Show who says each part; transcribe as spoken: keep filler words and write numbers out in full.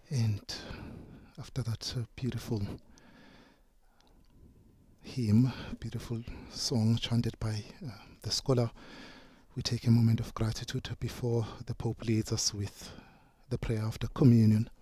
Speaker 1: And after that uh, beautiful hymn, beautiful song chanted by uh, the scholar, we take a moment of gratitude before the Pope leads us with the prayer after communion.